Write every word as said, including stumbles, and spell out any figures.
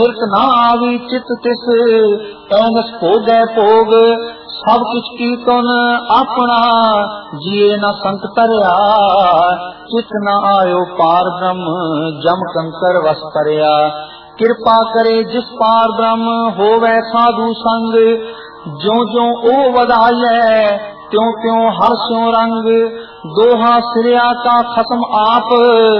तिरक ना आवी चित तिस ऐनस भोगै भोग सब कुछ कीर्तन अपना जिए न संत तरया चित न आयो पार ब्रह्म जम कंकर वस करया कृपा करे जिस पार ब्रह्म होवे साधु संग ज्यो ज्यो ओ वधाइए त्यों त्यों हर स्यों रंग दोहा सिरिया का खत्म आप